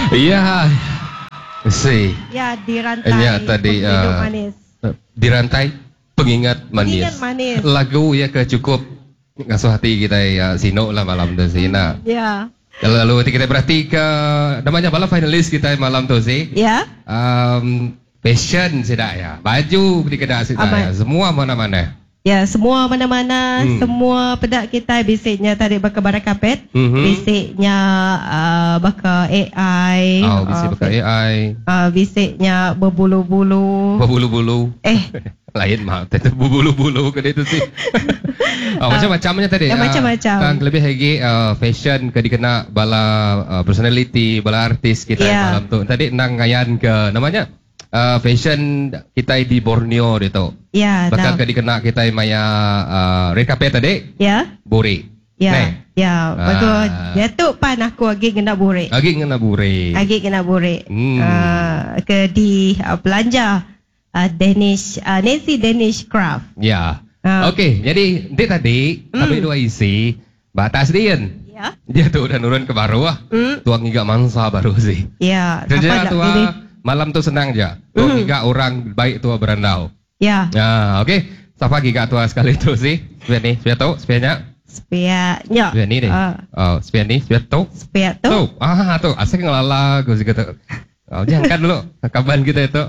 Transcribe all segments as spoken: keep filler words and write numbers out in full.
Ya, si. Ya, dirantai. Ya tadi Hidup uh, manis. dirantai pengingat manis. Pengingat manis. Lagu ya ke cukup ngasuh hati kita ya Sino lah malam tu sih. Nah. Ya. Lalu kita berarti ke namanya bala finalis kita malam tu sih. Ya. Um, fashion sudah ya. Baju di kedai sudah ya. Semua mana-mana. Ya, semua mana-mana, hmm. semua pedak kita bisiknya tadi bakal barang kapet, mm-hmm. bisiknya uh, bakal A I, oh, bisik uh, bakal A I, uh, bisiknya berbulu-bulu, berbulu-bulu, eh, lain mah, itu berbulu-bulu ke itu sih, oh, macam-macamnya tadi, ya, uh, macam-macam, kan lebih lagi uh, fashion ke dikena bala uh, personality, bala artis kita yeah. malam tu, tadi nang ngayan ke namanya. Uh, fashion kita di Borneo itu. Ya. Bakal ke dikena kita maya uh, red carpet tadi. Ya. Buri. Ya. Nah. Ya. Bagus. Uh, Datuk pan aku lagi kena buri. Lagi kena buri. Lagi kena buri. Hmm. Uh, ke di uh, belanja uh, Danish uh, Nancy Danish Craft. Ya. Uh. Okey. Jadi dia tadi mm. tapi dua isi batas dia. Ya. Dia tu udah nurun ke baru ah. Mm. Tuang iga mangsa baru sih. Ya. Kerja tua. Malam tu senang je. Tuh mm. giga orang baik tua berandau. Ya. Nah, okey. Siapa giga tua sekali tu sih? Spia ni, spia tu, spianya. Spianya. Spia ni deh. Uh. Oh, spia ni, spia tu. Spia tu. Tu. Ah, tu. Asal ngelala aku sih kata. Oh, jangan kan dulu kaban kita itu.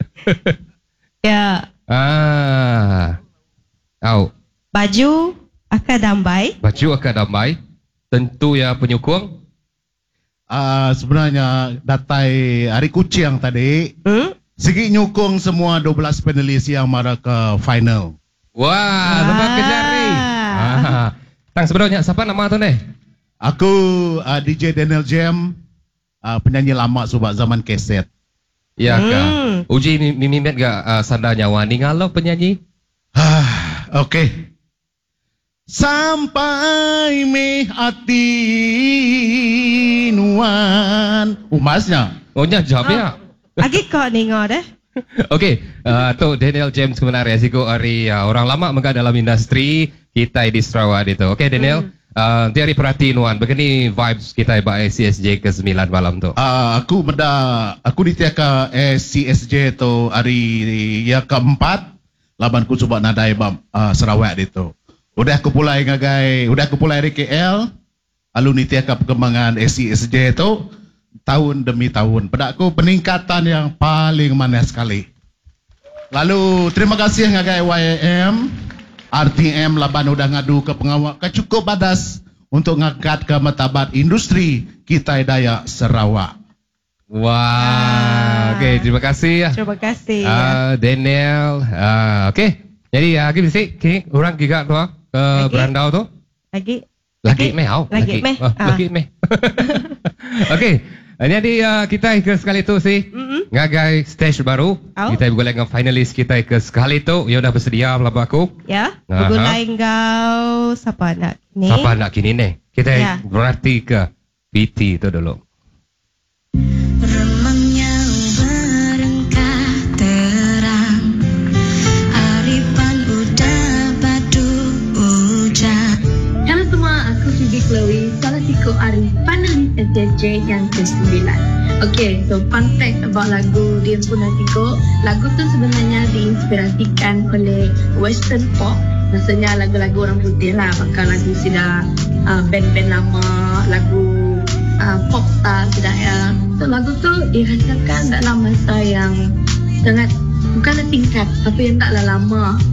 Ya. Ah. Au. Baju akadambai. Baju akadambai. Tentu ya penyukung. Uh, sebenarnya datai hari kucing tadi hmm? Segi nyukung semua dua belas panelis yang marah ke final. Wah, lepas ah. kejari ah. Tang sebenarnya siapa nama tu ni? Aku uh, D J Daniel Jam, uh, penyanyi lama sebab zaman keset. Ya hmm. kah? Uji mimimet gak uh, sanda nyawa ni ngalau penyanyi? Ah, okey. Sampai me hati nuan umasnya. Oh nya jawabnya. Oh, Agi kau dengar deh. Okey, uh, tu Daniel James sebenarnya siku hari uh, orang lama mengga dalam industri kita di Sarawak itu. Okey Daniel, hmm. uh, dari perhati nuan begini vibes kita ba S C S J ke sembilan malam tu. Uh, aku benda aku ditiaka S C S J tu hari ya keempat laban ku cuba nadai bam uh, Sarawak itu. Udah aku pulai ngagai, udah aku pulai dari K L, lalu niti akan perkembangan S C S J itu tahun demi tahun. Pada aku peningkatan yang paling manis sekali. Lalu terima kasih ngagai Y M, R T M laban udah ngadu ke pengawal, ke cukup badas untuk ngangkat ke martabat industri kita daya Sarawak. Wah, wow. Okey, terima kasih. Terima kasih. Uh, Daniel, uh, okey. Jadi ya, lagi bisik, okay. Orang giga tu ke lagi. Berandau tu? Lagi. Lagi, lagi meh, oh. Lagi, lagi meh. Oh, ah. Lagi meh. Okey, jadi uh, kita ke sekali tu sih, mm-hmm. ngagai stage baru. Oh. Kita boleh dengan finalis kita ke sekali tu. Ya udah bersedia melabak aku. Ya. Bergulai engkau siapa nak ni? Siapa nak kini ni? Kita ya. Berarti ke P T tu dulu. Chloe, salah satu hari panelis S C S J yang ke sembilan. Okay, so fun fact about lagu Dia Puna Tigo. Lagu tu sebenarnya diinspirasikan oleh western pop. Maksudnya lagu-lagu orang putih lah. Bahkan lagu sudah uh, band-band lama, lagu uh, pop star sudah ya. So lagu tu dirasakan dalam masa yang sangat, bukanlah tingkat, tapi yang taklah lama.